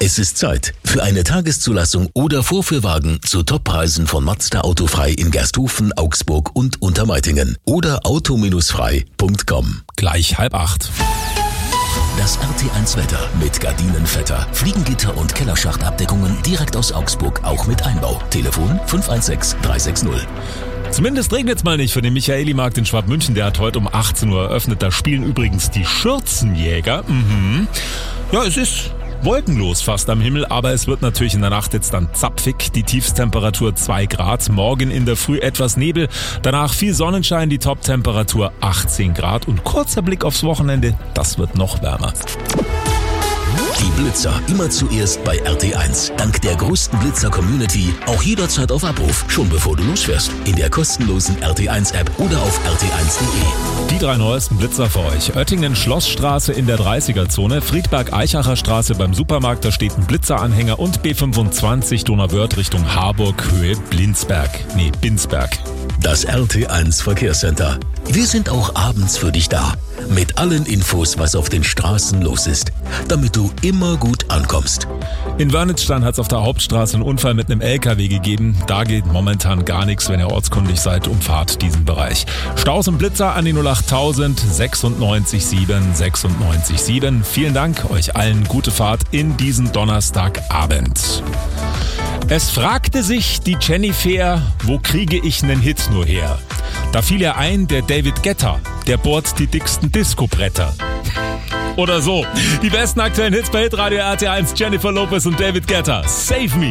Es ist Zeit für eine Tageszulassung oder Vorführwagen zu Toppreisen von Mazda Autofrei in Gersthofen, Augsburg und Untermeitingen oder auto-frei.com. Gleich 7:30. Das RT1 Wetter mit Gardinenvetter, Fliegengitter und Kellerschachtabdeckungen direkt aus Augsburg, auch mit Einbau. Telefon 516 360. Zumindest regnet's mal nicht für den Michaeli-Markt in Schwabmünchen. Der hat heute um 18 Uhr eröffnet. Da spielen übrigens die Schürzenjäger. Ja, es ist wolkenlos fast am Himmel, aber es wird natürlich in der Nacht jetzt dann zapfig. Die Tiefstemperatur 2 Grad. Morgen in der Früh etwas Nebel. Danach viel Sonnenschein, die Toptemperatur 18 Grad. Und kurzer Blick aufs Wochenende, das wird noch wärmer. Die Blitzer immer zuerst bei RT1. Dank der größten Blitzer-Community auch jederzeit auf Abruf, schon bevor du losfährst. In der kostenlosen RT1-App oder auf rt1.de. Die 3 neuesten Blitzer für euch. Oettingen Schlossstraße in der 30er-Zone, Friedberg-Eichacher Straße beim Supermarkt, da steht ein Blitzeranhänger und B25 Donauwörth Richtung Harburg, Höhe Binsberg. Das RT1 Verkehrscenter. Wir sind auch abends für dich da. Mit allen Infos, was auf den Straßen los ist, damit du immer gut ankommst. In Wörnitzstein hat es auf der Hauptstraße einen Unfall mit einem LKW gegeben. Da geht momentan gar nichts. Wenn ihr ortskundig seid, umfahrt diesen Bereich. Staus und Blitzer an die 08000 96 7 96 7. Vielen Dank, euch allen gute Fahrt in diesen Donnerstagabend. Es fragte sich die Jennifer, wo kriege ich nen Hit nur her? Da fiel ihr ein, der David Guetta, der bohrt die dicksten Disco-Bretter. Oder so. Die besten aktuellen Hits bei Hitradio RT1, Jennifer Lopez und David Guetta. Save Me.